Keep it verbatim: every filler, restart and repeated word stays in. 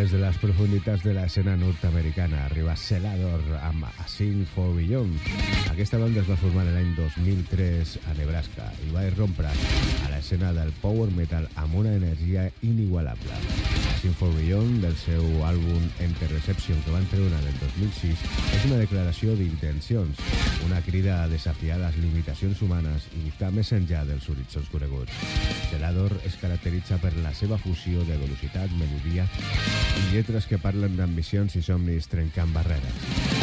Des de les profunditats de l'escena nord-americana arriba Celador amb A Sin for Beyond. Aquesta banda es va formar l'any dos mil tres a Nebraska i va irrompre a l'escena del power metal amb una energia inigualable. A Sin for Beyond, del seu àlbum Enter Reception que van treure el dos mil sis, és una declaració d'intencions, una crida a desafiar les limitacions humanes i buscar més enllà dels horitzons coneguts. Celador es caracteritza per la seva fusió de velocitat, melodia i lletres que parlen d'ambicions i somnis trencant barreres.